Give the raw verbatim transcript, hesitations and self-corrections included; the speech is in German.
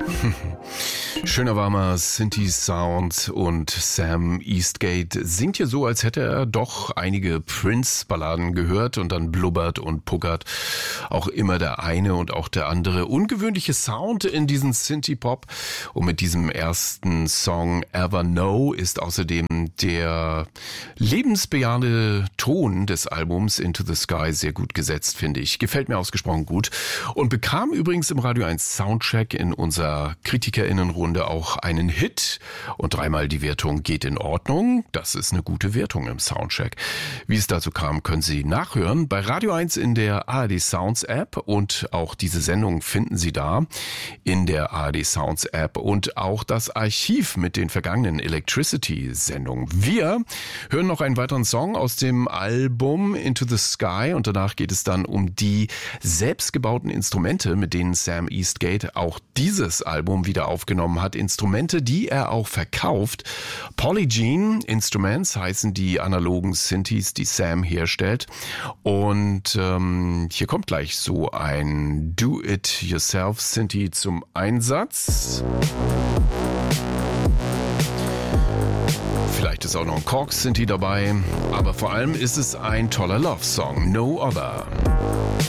Schöner warmer Synthi-Sound und Sam Eastgate singt hier so, als hätte er doch einige Prince-Balladen gehört und dann blubbert und puckert auch immer der eine und auch der andere. Ungewöhnliche Sound in diesen Synthie-Pop und mit diesem ersten Song Ever Know ist außerdem der lebensbejahende Ton des Albums Into the Sky sehr gut gesetzt, finde ich. Gefällt mir ausgesprochen gut und bekam übrigens im Radio eins Soundcheck in unserer KritikerInnenrunde auch einen Hit und dreimal die Wertung geht in Ordnung. Das ist eine gute Wertung im Soundcheck. Wie es dazu kam, können Sie nachhören bei Radio eins in der A R D Sounds App und auch diese Sendung finden Sie da in der A R D Sounds App und auch das Archiv mit den vergangenen Electricity-Sendungen. Wir hören noch einen weiteren Song aus dem Album Into the Sky und danach geht es dann um die selbstgebauten Instrumente, mit denen Sam Eastgate auch dieses Album wieder aufgenommen hat. Instrumente, die er auch verkauft. Polygene Instruments heißen die analogen Synthes, die Sam herstellt. Und ähm, hier kommt gleich so ein Do-It-Yourself Synthi zum Einsatz. Vielleicht ist auch noch ein Korg-Synthi dabei, aber vor allem ist es ein toller Love-Song, No Other.